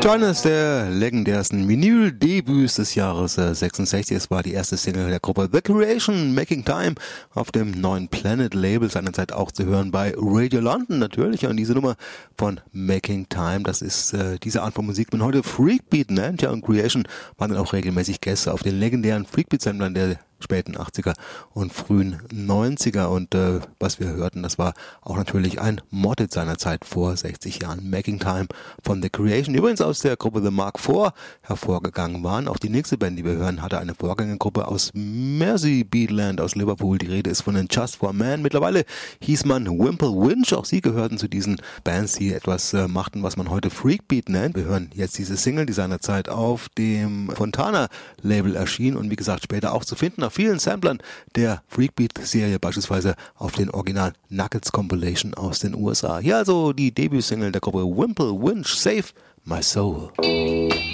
Eines der legendärsten Vinyl-Debüts des Jahres 66. Es war die erste Single der Gruppe The Creation, Making Time, auf dem neuen Planet-Label, seinerzeit auch zu hören bei Radio London natürlich. Und diese Nummer von Making Time, das ist diese Art von Musik, die man heute Freakbeat nennt. Ja, und Creation waren dann auch regelmäßig Gäste auf den legendären Freakbeat-Sammlern der späten 80er und frühen 90er. Und was wir hörten, das war auch natürlich ein Mod seiner Zeit vor 60 Jahren. Making Time von The Creation, übrigens aus der Gruppe The Mark IV hervorgegangen waren. Auch die nächste Band, die wir hören, hatte eine Vorgängergruppe aus Mersey Beatland aus Liverpool. Die Rede ist von den Just for Man. Mittlerweile hieß man Wimple Winch. Auch sie gehörten zu diesen Bands, die etwas machten, was man heute Freakbeat nennt. Wir hören jetzt diese Single, die seinerzeit auf dem Fontana-Label erschien und wie gesagt später auch zu finden auf vielen Samplern der Freakbeat-Serie, beispielsweise auf den Original Nuggets Compilation aus den USA. Hier also die Debütsingle der Gruppe Wimple Winch, Save My Soul.